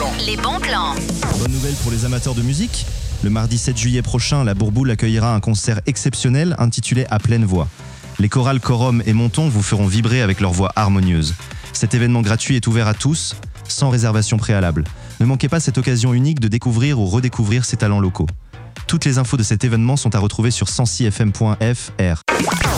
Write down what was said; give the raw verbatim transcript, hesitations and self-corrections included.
plans. Les bons plans. Bonne nouvelle pour les amateurs de musique. Le mardi sept juillet prochain, la Bourboule accueillera un concert exceptionnel intitulé À pleine voix. Les chorales Corum et Monton vous feront vibrer avec leur voix harmonieuse. Cet événement gratuit est ouvert à tous, sans réservation préalable. Ne manquez pas cette occasion unique de découvrir ou redécouvrir ces talents locaux. Toutes les infos de cet événement sont à retrouver sur cent six f m point f r.